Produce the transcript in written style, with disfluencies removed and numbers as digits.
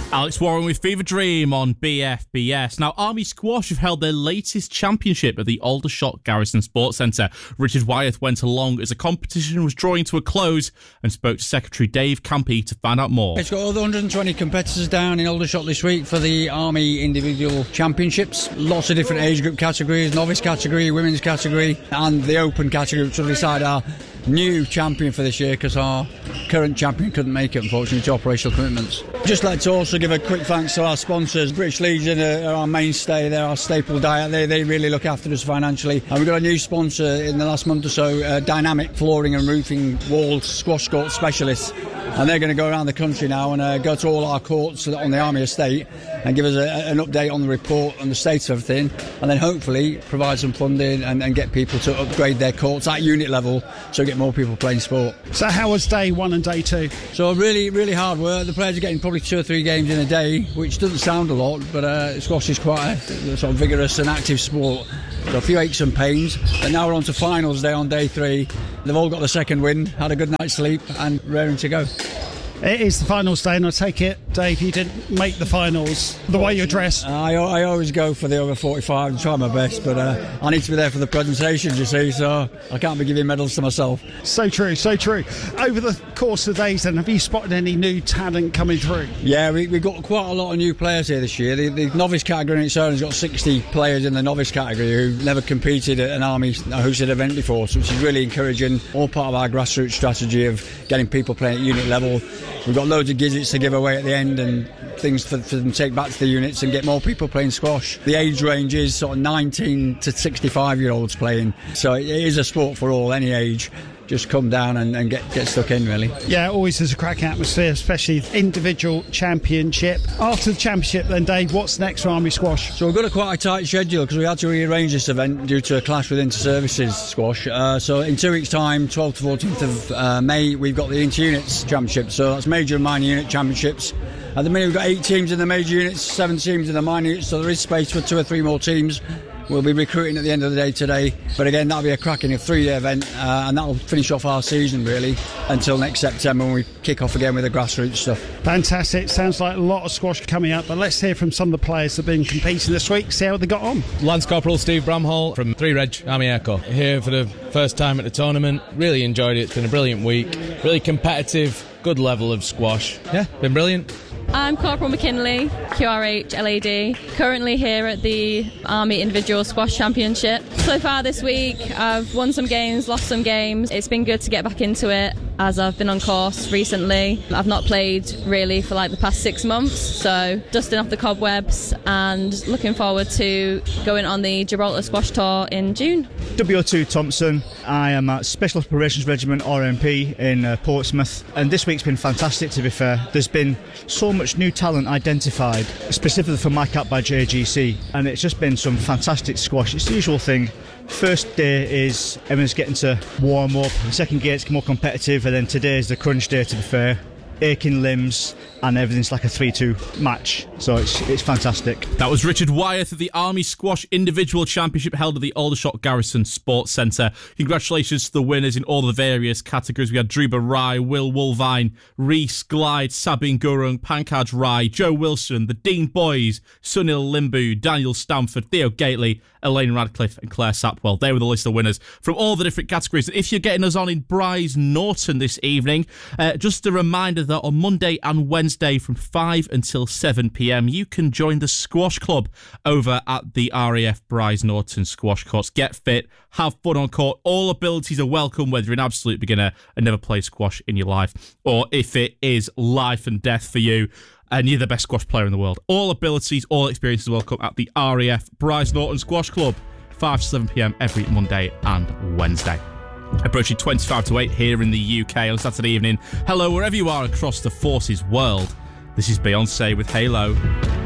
Alex Warren with Fever Dream on BFBS. Now, Army Squash have held their latest championship at the Aldershot Garrison Sports Centre. Richard Wyeth went along as the competition was drawing to a close and spoke to Secretary Dave Campy to find out more. It's got over 120 competitors down in Aldershot this week for the Army Individual Championships. Lots of different age group categories, novice category, women's category and the open category, which will decide our new champion for this year because our current champion couldn't make it, unfortunately, to operational commitments. Just like to also give a quick thanks to our sponsors. British Legion are our mainstay, they're our staple diet, they really look after us financially. And we've got a new sponsor in the last month or so, Dynamic Flooring and Roofing Wall Squash Court Specialists. And they're going to go around the country now and go to all our courts on the Army estate and give us an update on the report and the state of everything, and then hopefully provide some funding and get people to upgrade their courts at unit level so we get more people playing sport. So how was day one and day two? So really, really hard work. The players are getting probably 2 or 3 games in a day, which doesn't sound a lot, but squash is quite a sort of vigorous and active sport. So a few aches and pains, but now we're on to finals day on day 3. They've all got the second wind, had a good night's sleep and raring to go. It is the finals day, and I take it, Dave, you didn't make the finals the way you're dressed. I always go for the over 45 and try my best, but I need to be there for the presentations, you see, so I can't be giving medals to myself. So true, so true. Over the course of the days then, have you spotted any new talent coming through? Yeah, we've got quite a lot of new players here this year. The novice category in its own has got 60 players in the novice category who've never competed at an Army hosted event before, so which is really encouraging. All part of our grassroots strategy of getting people playing at unit level. We've got loads of gizzards to give away at the end and things for them to take back to the units and get more people playing squash. The age range is sort of 19 to 65-year-olds playing, so it is a sport for all, any age. Just come down and get stuck in, really. Yeah, always is a cracking atmosphere, especially individual championship. After the championship then, Dave, what's next for Army Squash? So we've got quite a tight schedule because we had to rearrange this event due to a clash with Inter-Services Squash. So in 2 weeks' time, 12th to 14th of May, we've got the Inter-Units Championship. So that's major and minor unit championships. At the minute, we've got 8 teams in the major units, 7 teams in the minor units, so there is space for 2 or 3 more teams. We'll be recruiting at the end of the day today, but again, that'll be a cracking 3-day event, and that'll finish off our season really until next September when we kick off again with the grassroots stuff. Fantastic. Sounds like a lot of squash coming up, but let's hear from some of the players that have been competing this week, see how they got on. Lance Corporal Steve Bramhall from 3 Reg Army Air Corps, here for the first time at the tournament. Really enjoyed it. It's been a brilliant week, really competitive, good level of squash. Yeah, been brilliant. I'm Corporal McKinley, QRH LAD, currently here at the Army Individual Squash Championship. So far this week I've won some games, lost some games. It's been good to get back into it as I've been on course recently. I've not played really for like the past 6 months, so dusting off the cobwebs and looking forward to going on the Gibraltar Squash Tour in June. W2 Thompson, I am at Special Operations Regiment RMP in Portsmouth, and this week's been fantastic, to be fair. There's been so much new talent identified, specifically for my cap badge AGC, and it's just been some fantastic squash. It's the usual thing. First day is everyone's getting to warm up, the second day it's more competitive, and then today is the crunch day, to be fair. Aching limbs and everything's like a 3-2 match, so it's fantastic. That was Richard Wyeth at the Army Squash Individual Championship held at the Aldershot Garrison Sports Centre. Congratulations to the winners in all the various categories. We had Druba Rai, Will Wolvine, Reese Glide, Sabine Gurung, Pankaj Rai, Joe Wilson, the Dean Boys, Sunil Limbu, Daniel Stamford, Theo Gately, Elaine Radcliffe and Claire Sapwell. They were the list of winners from all the different categories. If you're getting us on in Bryce Norton this evening, just a reminder that on Monday and Wednesday from 5 until 7 p.m, you can join the Squash Club over at the RAF Bryce Norton Squash Courts. Get fit, have fun on court. All abilities are welcome, whether you're an absolute beginner and never played squash in your life, or if it is life and death for you and you're the best squash player in the world. All abilities, all experiences are welcome at the RAF Bryce Norton Squash Club, 5 to 7 p.m. every Monday and Wednesday. Approaching 25 to 8 here in the UK on Saturday evening. Hello, wherever you are across the Forces world. This is Beyonce with Halo.